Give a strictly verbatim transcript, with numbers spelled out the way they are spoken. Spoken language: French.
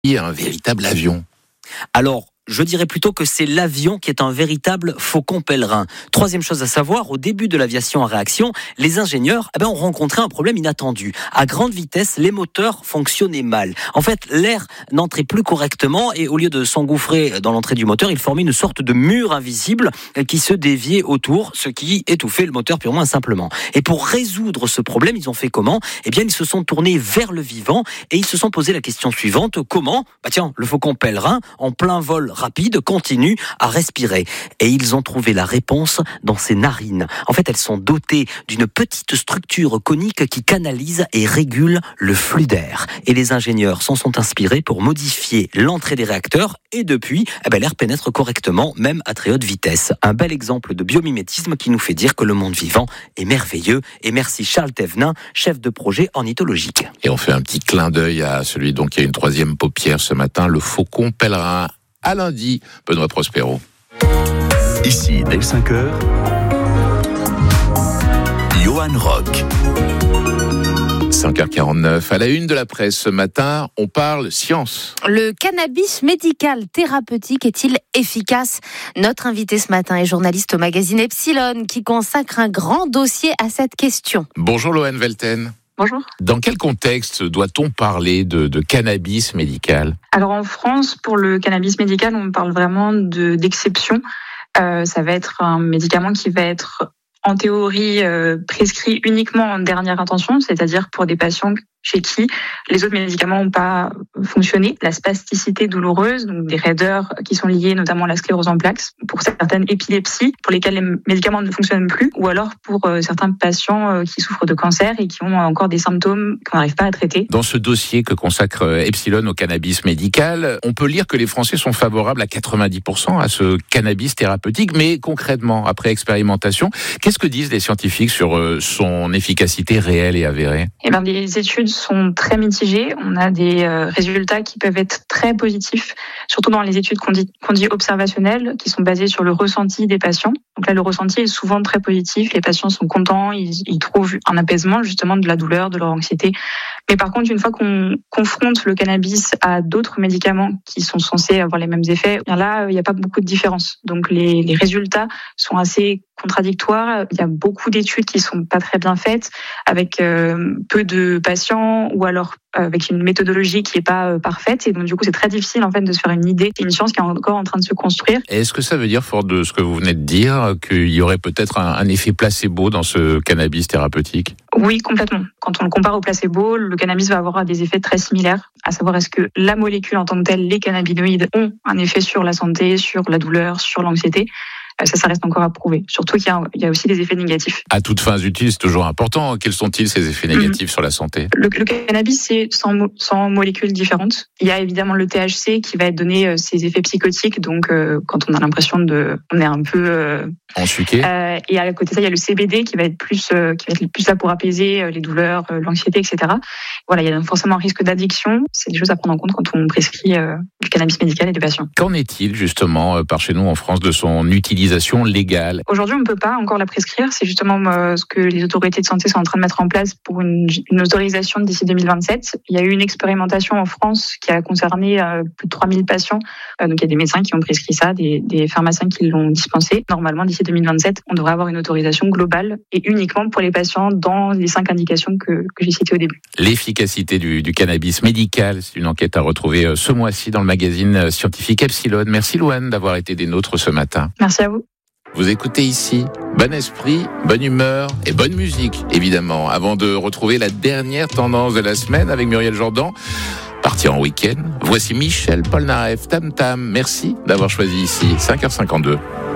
un véritable avion. Alors, je dirais plutôt que c'est l'avion qui est un véritable faucon pèlerin. Troisième chose à savoir, au début de l'aviation à réaction, les ingénieurs eh ben, ont rencontré un problème inattendu. À grande vitesse, les moteurs fonctionnaient mal. En fait, l'air n'entrait plus correctement et au lieu de s'engouffrer dans l'entrée du moteur, il formait une sorte de mur invisible qui se déviait autour, ce qui étouffait le moteur purement et simplement. Et pour résoudre ce problème, ils ont fait comment ? Eh bien, ils se sont tournés vers le vivant et ils se sont posé la question suivante. Comment ? Bah tiens, le faucon pèlerin, en plein vol rapide, continue à respirer. Et ils ont trouvé la réponse dans ses narines. En fait, elles sont dotées d'une petite structure conique qui canalise et régule le flux d'air. Et les ingénieurs s'en sont inspirés pour modifier l'entrée des réacteurs et depuis, eh ben, l'air pénètre correctement, même à très haute vitesse. Un bel exemple de biomimétisme qui nous fait dire que le monde vivant est merveilleux. Et merci Charles Thévenin, chef de projet ornithologique. Et on fait un petit clin d'œil à celui donc qui a une troisième paupière ce matin, le faucon pèlerin. À lundi, Benoît Prospero. Ici, dès cinq heures, Johan Rock. cinq heures quarante-neuf, à la une de la presse ce matin, on parle science. Le cannabis médical thérapeutique est-il efficace ? Notre invité ce matin est journaliste au magazine Epsilon qui consacre un grand dossier à cette question. Bonjour Loane Velten. Bonjour. Dans quel contexte doit-on parler de, de cannabis médical ? Alors en France, pour le cannabis médical, on parle vraiment de, d'exception. Euh, ça va être un médicament qui va être en théorie euh, prescrit uniquement en dernière intention, c'est-à-dire pour des patients chez qui les autres médicaments n'ont pas fonctionné. La spasticité douloureuse, donc des raideurs qui sont liées notamment à la sclérose en plaques, pour certaines épilepsies pour lesquelles les médicaments ne fonctionnent plus, ou alors pour euh, certains patients euh, qui souffrent de cancer et qui ont encore des symptômes qu'on n'arrive pas à traiter. Dans ce dossier que consacre Epsilon au cannabis médical, on peut lire que les Français sont favorables à quatre-vingt-dix pour cent à ce cannabis thérapeutique, mais concrètement, après expérimentation, qu'est-ce que disent les scientifiques sur euh, son efficacité réelle et avérée ? Eh bien, les études sont très mitigées. On a des euh, résultats qui peuvent être très positifs, surtout dans les études qu'on dit, qu'on dit observationnelles, qui sont basées sur le ressenti des patients. Donc là, le ressenti est souvent très positif. Les patients sont contents, ils, ils trouvent un apaisement justement de la douleur, de leur anxiété. Mais par contre, une fois qu'on confronte le cannabis à d'autres médicaments qui sont censés avoir les mêmes effets, bien là, il n'y a pas beaucoup de différence. Donc les, les résultats sont assez contradictoires. Il y a beaucoup d'études qui sont pas très bien faites, avec euh, peu de patients ou alors avec une méthodologie qui est pas euh, parfaite. Et donc du coup, c'est très difficile en fait de se faire une idée. C'est une science qui est encore en train de se construire. Et est-ce que ça veut dire, fort de ce que vous venez de dire, qu'il y aurait peut-être un, un effet placebo dans ce cannabis thérapeutique ? Oui, complètement. Quand on le compare au placebo, le cannabis va avoir des effets très similaires. À savoir, est-ce que la molécule en tant que telle, les cannabinoïdes, ont un effet sur la santé, sur la douleur, sur l'anxiété ? Ça, ça reste encore à prouver. Surtout qu'il y a, il y a aussi des effets négatifs. À toutes fins utiles, c'est toujours important. Quels sont-ils, ces effets négatifs mmh. sur la santé ? le, le cannabis, c'est cent, cent molécules différentes. Il y a évidemment le T H C qui va être donné euh, ses effets psychotiques. Donc, euh, quand on a l'impression de, on est un peu euh, ensuqué. Euh, et à côté de ça, il y a le C B D qui va être plus, euh, qui va être plus là pour apaiser euh, les douleurs, euh, l'anxiété, et cetera. Voilà, il y a forcément un risque d'addiction. C'est des choses à prendre en compte quand on prescrit euh, du cannabis médical et des patients. Qu'en est-il justement euh, par chez nous en France de son utilisation légale ? Aujourd'hui, on ne peut pas encore la prescrire. C'est justement euh, ce que les autorités de santé sont en train de mettre en place pour une, une autorisation d'ici deux mille vingt-sept. Il y a eu une expérimentation en France qui a concerné euh, plus de trois mille patients. Euh, donc, il y a des médecins qui ont prescrit ça, des, des pharmaciens qui l'ont dispensé. Normalement, d'ici deux mille vingt-sept, on devrait avoir une autorisation globale et uniquement pour les patients dans les cinq indications que, que j'ai citées au début. L'efficacité du, du cannabis médical, c'est une enquête à retrouver ce mois-ci dans le magazine scientifique Epsilon. Merci Loane d'avoir été des nôtres ce matin. Merci à vous. Vous écoutez ici, bon esprit, bonne humeur et bonne musique, évidemment, avant de retrouver la dernière tendance de la semaine avec Muriel Jordan. Partir en week-end, voici Michel Polnareff, Tam Tam. Merci d'avoir choisi ici, cinq heures cinquante-deux.